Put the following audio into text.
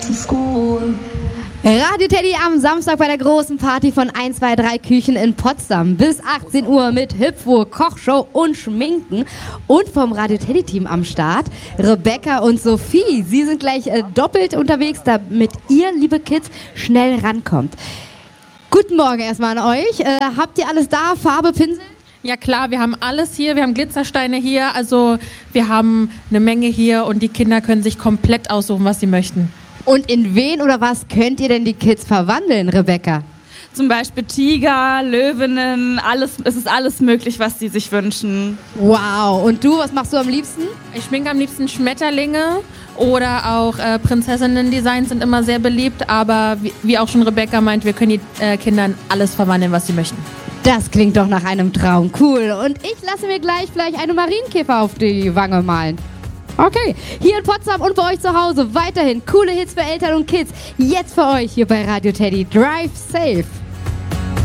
to school. Radio Teddy am Samstag bei der großen Party von 123 Küchen in Potsdam. Bis 18 Uhr mit Hüpfwo, Kochshow und Schminken. Und vom Radio Teddy Team am Start Rebecca und Sophie. Sie sind gleich doppelt unterwegs, damit ihr, liebe Kids, schnell rankommt. Guten Morgen erstmal an euch. Habt ihr alles da? Farbe, Pinsel? Ja klar, wir haben alles hier, wir haben Glitzersteine hier, also wir haben eine Menge hier und die Kinder können sich komplett aussuchen, was sie möchten. Und in wen oder was könnt ihr denn die Kids verwandeln, Rebecca? Zum Beispiel Tiger, Löwinnen, es ist alles möglich, was sie sich wünschen. Wow, und du, was machst du am liebsten? Ich schminke am liebsten Schmetterlinge oder auch Prinzessinnen-Designs sind immer sehr beliebt, aber wie auch schon Rebecca meint, wir können die Kinder in alles verwandeln, was sie möchten. Das klingt doch nach einem Traum. Cool. Und ich lasse mir gleich eine Marienkäfer auf die Wange malen. Okay, hier in Potsdam und bei euch zu Hause weiterhin coole Hits für Eltern und Kids. Jetzt für euch hier bei Radio Teddy. Drive safe.